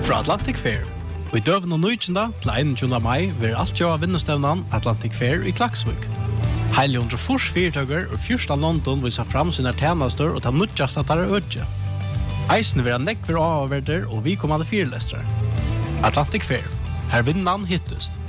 Fra Atlantic Fair. Og I døven og nøytjenda til 21. mai vil alt gjøre vinnestevnen Atlantic Fair I Klaksvik. Heile 140 fyrtøkker og fyrsta London viser fram sine tjenester og ta nødjast at det ødje. Eisen vil ha nekver avverder og vi kommande fyrlestere. Atlantic Fair. Her vinnan hittest.